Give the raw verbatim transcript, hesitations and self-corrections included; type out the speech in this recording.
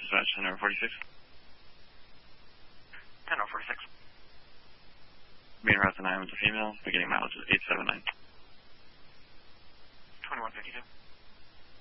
dispatch, ten over forty-six. ten over forty-six. Main route to nine with the female, beginning mileage is eight seven nine.